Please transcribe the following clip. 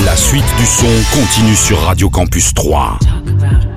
La suite du son continue sur Radio Campus 3. Talk about